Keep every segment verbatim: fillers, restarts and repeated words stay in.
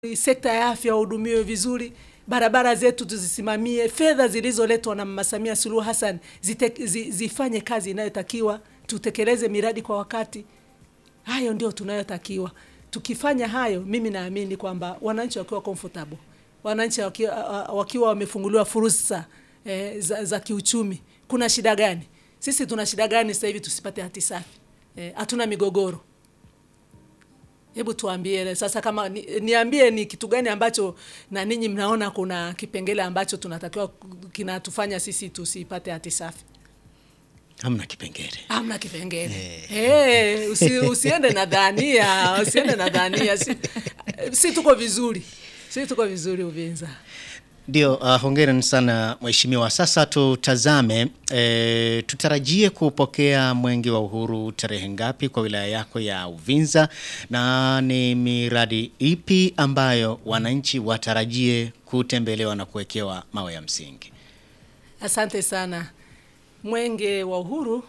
sekta ya afya hudumiwe vizuri, barabara zetu tuzisimamie, fedha zilizoletwa na Mama Samia Suluhu Hassan zite, zi, zifanye kazi inayotakiwa, tutekeleze miradi kwa wakati. Hayo ndio tunayotakiwa. Tukifanya hayo, mimi naamini kwamba wananchi wakiwa comfortable, wananchi wakiwa, wakiwa wamefunguliwa fursa eh, za, za kiuchumi, kuna shida gani? Sisi tuna shida gani sasa hivi tusipate hati safi? Eh, hatuna migogoro. Hebu tuambie sasa, kama ni, niambie ni kitu gani ambacho na ninyi mnaona kuna kipengele ambacho tunatakiwa kinatufanya sisi tusipate hati safi? Hamna kipengele. Hamna kipengele. Eh, hey, usi, usiende na dhania, usiende na dhania. Si, si tuko vizuri. Si tuko vizuri Uvinza. Ndio, uh, hongera sana mheshimiwa. Sasa tutazame, e, tutarajie kupokea mwenge wa uhuru tarehe ngapi kwa wilaya yako ya Uvinza, na ni miradi ipi ambayo wananchi watarajie kutembelewa na kuwekewa mawe ya msingi? Asante sana. Mwenge wa uhuru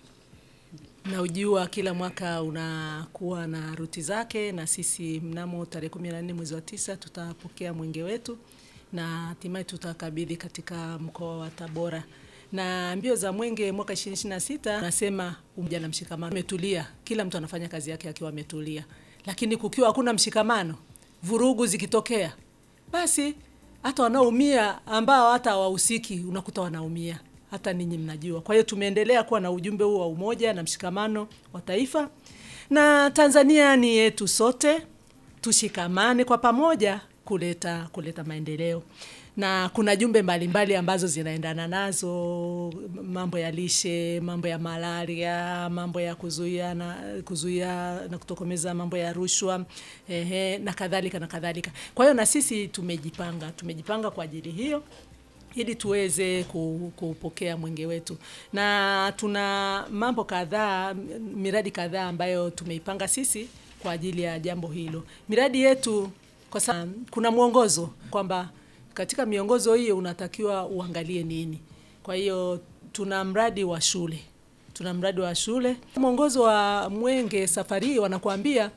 na ujua kila mwaka unakuwa na ruti zake, na sisi mnamo tarehe kumi na nne mwezi wa tisa tutapokea mwenge wetu na hatimaye tutakabidhi katika mkoa wa Tabora. Na mbio za mwenge mwaka ishirini ishirini na sita nasema umoja na mshikamano. Umetulia, kila mtu anafanya kazi yake akiwa ametulia. Lakini kukiwa hakuna mshikamano, vurugu zikitokea, basi hata wanaoumia ambao hata hawahusiki unakuta wanaumia. Hata ninyi mnajua. Kwa hiyo tumeendelea kuwa na ujumbe huu wa umoja na mshikamano wa taifa. Na Tanzania ni yetu sote, tushikamane kwa pamoja kuleta kuleta maendeleo. Na kuna jumbe mbalimbali ambazo zinaendana nazo, mambo ya lishe, mambo ya malaria, mambo ya kuzuia na kuzuia na kutokomeza mambo ya rushwa, ehe, na kadhalika na kadhalika. Kwa hiyo na sisi tumejipanga, tumejipanga kwa ajili hiyo ili tuweze kupokea mwenge wetu. Na tuna mambo kadhaa, miradi kadhaa ambayo tumeipanga sisi kwa ajili ya jambo hilo. Miradi yetu, kwa sababu kuna mwongozo kwamba katika miongozo hiyo unatakiwa uangalie nini. Kwa hiyo tuna mradi wa shule. Tuna mradi wa shule. Mwongozo wa mwenge safari wanakuambia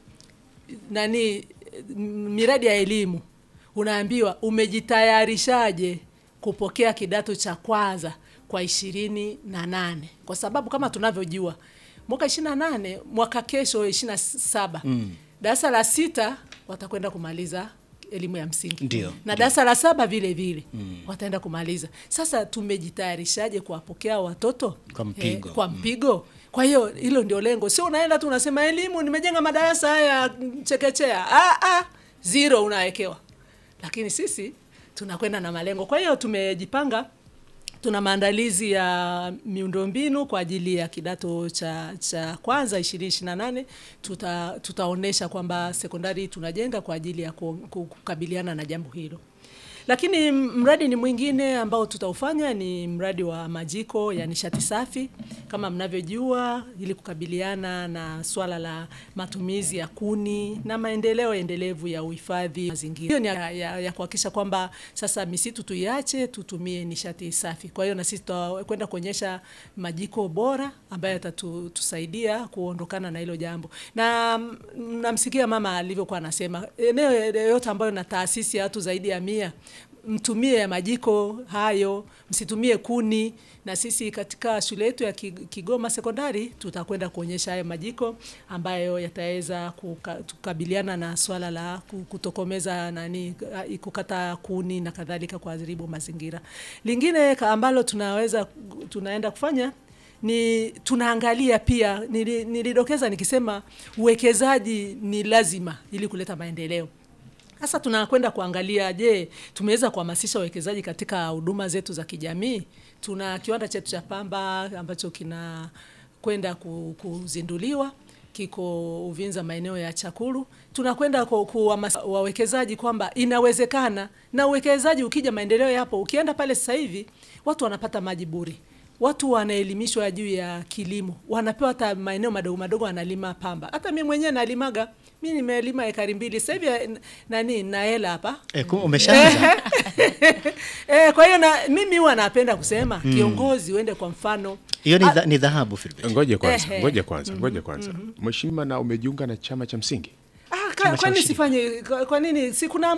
nani, miradi ya elimu. Unaambiwa umejitayarishaje kupokea kidato cha kwanza kwa ishirini na nane. Kwa sababu kama tunavyojua mwaka ishirini na nane, mwaka kesho ishirini na saba, mm. darasa la sita watakwenda kumaliza elimu ya msingi. Ndiyo, na darasa la saba vile vile mm. wataenda kumaliza. Sasa tumejitayarishaje kuwapokea watoto kwa mpigo? Eh, kwa mpigo. Mm. Kwa hiyo hilo ndio lengo. Sio unaenda tu unasema elimu nimejenga madarasa haya chekechea. Ah ah, zero unawekewa. Lakini sisi tunakwenda na malengo. Kwa hiyo tumejipanga, tuna maandalizi ya miundombinu kwa ajili ya kidato cha cha kwanza ishirini ishirini na nane. Tuta tutaonesha kwamba sekondari tunajenga kwa ajili ya kukabiliana na jambo hilo. Lakini mradi ni mwingine ambao tutaufanya ni mradi wa majiko ya nishati safi. Kama mnavyojua, ili kukabiliana na swala la matumizi ya kuni na maendeleo endelevu ya uhifadhi mazingira. Hiyo ni ya, ya, ya kuhakikisha kwamba sasa misitu tuiache, tutumie nishati safi. Kwa hiyo na sisi tutakwenda kuonyesha majiko bora ambayo yatatusaidia kuondokana na hilo jambo. Na namsikia mama alivyokuwa anasema, eneo yote ambayo na taasisi ya watu zaidi ya mia, mtumie majiko hayo, msitumie kuni. Na sisi katika shule yetu ya Kigoma Sekondari tutakwenda kuonyesha hayo majiko ambayo yataweza kukabiliana na swala la kutokomeza nani, kukata kuni na kadhalika kwa haribu mazingira. Lingine ambalo tunaweza tunaenda kufanya ni tunaangalia pia, nilidokeza nikisema uwekezaji ni lazima ili kuleta maendeleo. Sasa tunakwenda kuangalia, je, tumeweza kuhamasisha uwekezaji katika huduma zetu za kijamii. Tuna kiwanda chetu cha pamba ambacho kina kwenda kuzinduliwa, kiko Uvinza maeneo ya Chakuru. Tunakwenda kuhamasisha wawekezaji kwamba inawezekana, na uwekezaji ukija maendeleo yapo. Ukienda pale sasa hivi watu wanapata maji bure. Watu wanaelimishwa juu ya kilimo. Wanapewa hata maeneo madogo madogo analima pamba. Hata mimi mwenyewe nalimaga. Mimi nimelima ekari mbili. Sasa hivi nani na hela hapa. Eh, kumbe umeshaanza. Eh, kwa hiyo na mimi huwa napenda kusema mm. kiongozi uende kwa mfano. Hiyo ni, ni dhahabu Philbert. Ngoja kwanza, ngoja kwanza, ngoja kwanza. Mheshimiwa, na umejiunga na chama cha msingi? Ah, Ka- chama cha kwa nini ushirika. sifanye kwa kwa nini si kuna